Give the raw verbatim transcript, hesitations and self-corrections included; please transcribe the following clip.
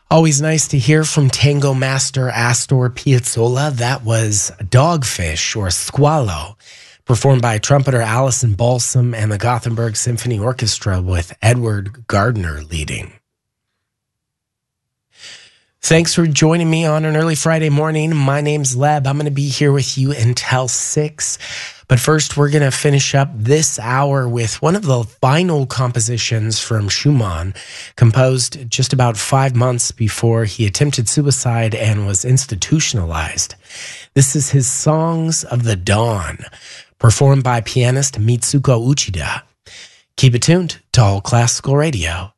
Always nice to hear from tango master Astor Piazzolla. That was Dogfish or Squalo, performed by trumpeter Alison Balsam and the Gothenburg Symphony Orchestra with Edward Gardner leading. Thanks for joining me on an early Friday morning. My name's Leb. I'm going to be here with you until six. But first, we're going to finish up this hour with one of the final compositions from Schumann, composed just about five months before he attempted suicide and was institutionalized. This is his Songs of the Dawn, performed by pianist Mitsuko Uchida. Keep it tuned to All Classical Radio.